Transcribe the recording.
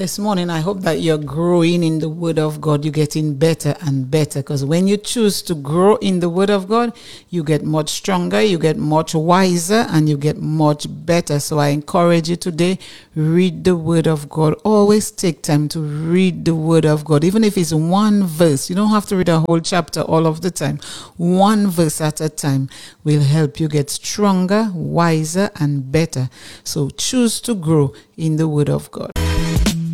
This morning, I hope that you're growing in the Word of God. You're getting better and better, because when you choose to grow in the Word of God, you get much stronger, you get much wiser, and you get much better. So I encourage you today, read the Word of God. Always take time to read the Word of God. Even if it's one verse, you don't have to read a whole chapter all of the time. One verse at a time will help you get stronger, wiser, and better. So choose to grow in the Word of God.